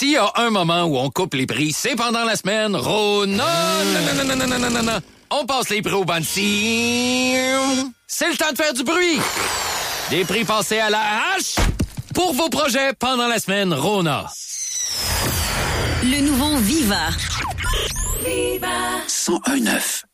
S'il y a un moment où on coupe les prix, c'est pendant la semaine Rona. Non. On passe les prix au Bansi. C'est le temps de faire du bruit. Des prix passés à la hache pour vos projets pendant la semaine Rona. Le nouveau Viva. 101.9